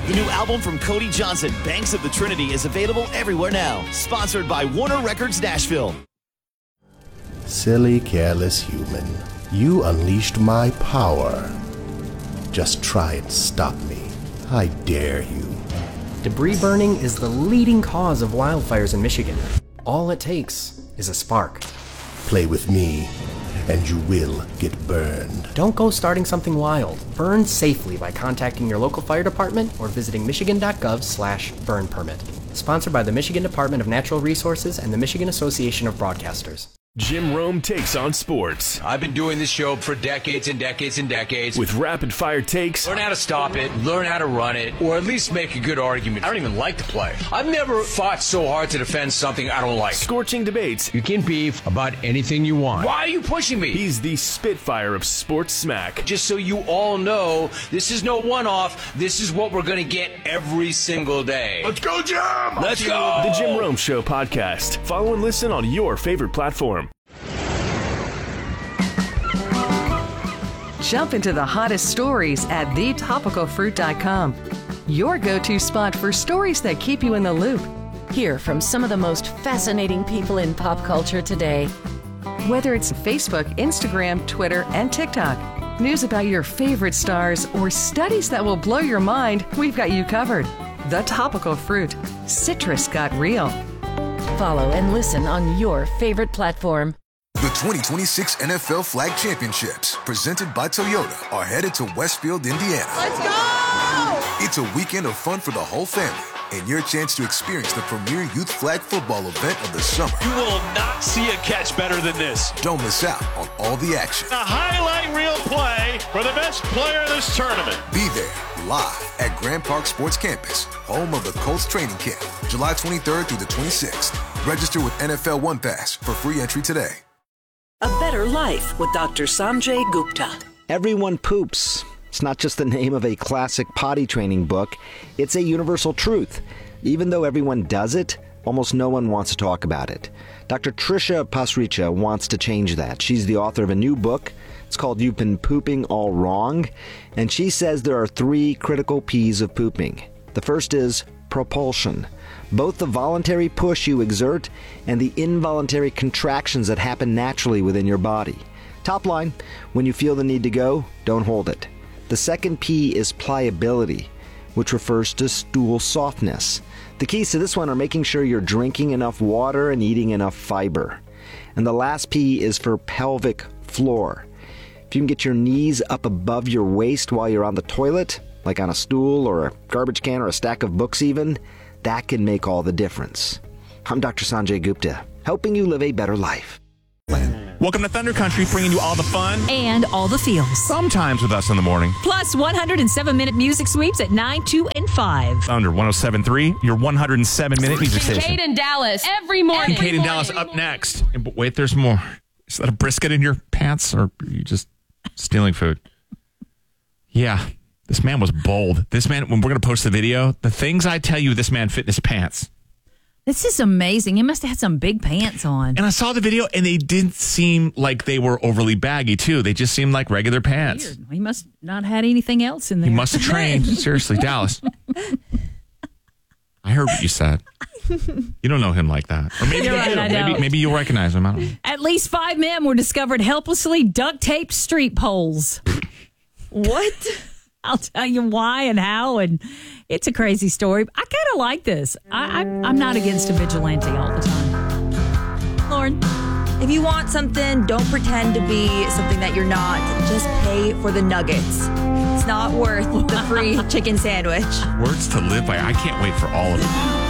The new album from Cody Johnson, Banks of the Trinity, is available everywhere now. Sponsored by Warner Records Nashville. Silly, careless human. You unleashed my power. Just try and stop me. I dare you. Debris burning is the leading cause of wildfires in Michigan. All it takes is a spark. Play with me, and you will get burned. Don't go starting something wild. Burn safely by contacting your local fire department or visiting michigan.gov/burn permit. Sponsored by the Michigan Department of Natural Resources and the Michigan Association of Broadcasters. Jim Rome takes on sports. I've been doing this show for decades and decades and decades. With rapid-fire takes. Learn how to stop it, learn how to run it, or at least make a good argument. I don't even like to play. I've never fought so hard to defend something I don't like. Scorching debates. You can beef about anything you want. Why are you pushing me? He's the Spitfire of sports smack. Just so you all know, this is no one-off. This is what we're going to get every single day. Let's go, Jim! Let's go! The Jim Rome Show podcast. Follow and listen on your favorite platform. Jump into the hottest stories at thetopicalfruit.com. Your go-to spot for stories that keep you in the loop. Hear from some of the most fascinating people in pop culture today. Whether it's Facebook, Instagram, Twitter, and TikTok, news about your favorite stars, or studies that will blow your mind, we've got you covered. The Topical Fruit. Citrus got real. Follow and listen on your favorite platform. The 2026 NFL Flag Championships, presented by Toyota, are headed to Westfield, Indiana. Let's go! It's a weekend of fun for the whole family and your chance to experience the premier youth flag football event of the summer. You will not see a catch better than this. Don't miss out on all the action. A highlight reel play for the best player in this tournament. Be there live at Grand Park Sports Campus, home of the Colts training camp, July 23rd through the 26th. Register with NFL One Pass for free entry today. A Better Life with Dr. Sanjay Gupta. Everyone poops. It's not just the name of a classic potty training book. It's a universal truth. Even though everyone does it, almost no one wants to talk about it. Dr. Trisha Pasricha wants to change that. She's the author of a new book. It's called You've Been Pooping All Wrong. And she says there are 3 critical P's of pooping. The first is propulsion. Both the voluntary push you exert and the involuntary contractions that happen naturally within your body. Top line, when you feel the need to go, don't hold it. The second P is pliability, which refers to stool softness. The keys to this one are making sure you're drinking enough water and eating enough fiber. And the last P is for pelvic floor. If you can get your knees up above your waist while you're on the toilet, like on a stool or a garbage can or a stack of books even, that can make all the difference. I'm Dr. Sanjay Gupta, helping you live a better life. Welcome to Thunder Country, bringing you all the fun and all the feels. Sometimes with us in the morning. Plus 107-minute music sweeps at 9, 2, and 5. Thunder 107.3, your 107-minute music station. Kate and Dallas every morning. Kate and Dallas up next. But wait, there's more. Is that a brisket in your pants, or are you just stealing food? Yeah. This man was bold. This man, when we're going to post the video, the things I tell you this man fit in his pants. This is amazing. He must have had some big pants on. And I saw the video, and they didn't seem like they were overly baggy, too. They just seemed like regular pants. Weird. He must not have had anything else in there. He must have trained. Seriously, Dallas. I heard what you said. You don't know him like that. Or maybe you do. Maybe you'll recognize him. I don't know. At least 5 men were discovered helplessly duct-taped street poles. What? I'll tell you why and how, and it's a crazy story. I kind of like this. I'm not against a vigilante all the time. Lauren, if you want something, don't pretend to be something that you're not. Just pay for the nuggets. It's not worth the free chicken sandwich. Words to live by. I can't wait for all of it.